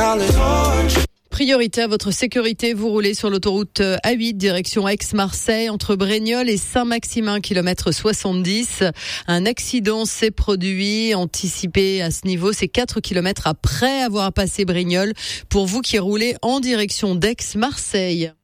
Priorité à votre sécurité, vous roulez sur l'autoroute A8 direction Aix-Marseille entre Brignoles et Saint-Maximin, kilomètre 70. Un accident s'est produit, anticipé à ce niveau, c'est 4 kilomètres après avoir passé Brignoles pour vous qui roulez en direction d'Aix-Marseille.